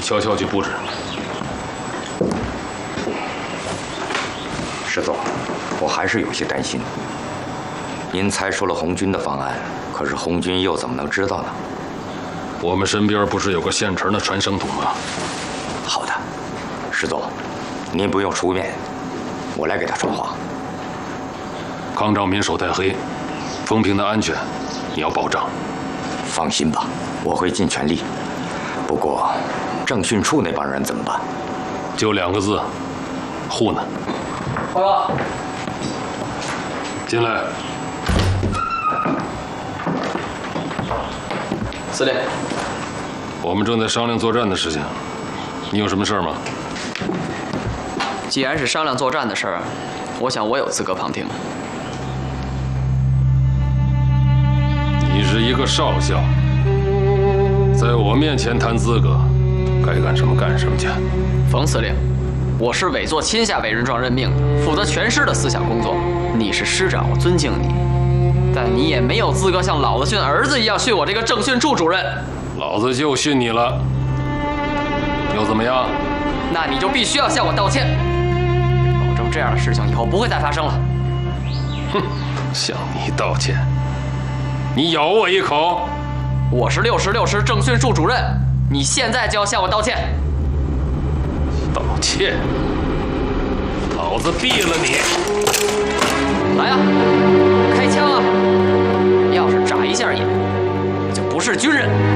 悄悄去布置。 石总，我还是有些担心。您才说了红军的方案，可是红军又怎么能知道呢？ 我们身边不是有个现成的传声筒吗？ 好的，石总，您不用出面，我来给他传话。 康兆民手太黑，风平的安全你要保障。 放心吧，我会尽全力。不过，政训处那帮人怎么办？ 就2个字：糊弄。 报告。 进来。 司令， 我们正在商量作战的事情，你有什么事儿吗？ 既然是商量作战的事儿，我想我有资格旁听。 你是一个少校，在我面前谈资格，该干什么干什么去。 冯司令，我是委座亲下委任状任命的，负责全师的思想工作。你是师长，我尊敬你，但你也没有资格像老子训儿子一样训我这个政训处主任。 老子就训你了，又怎么样？ 那你就必须要向我道歉，保证这样的事情以后不会再发生了。 哼，向你道歉？你咬我一口！ 我是66师政训处主任，你现在就要向我道歉。 道歉？老子毙了你！ 来啊，开枪啊！要是眨一下眼，我就不是军人。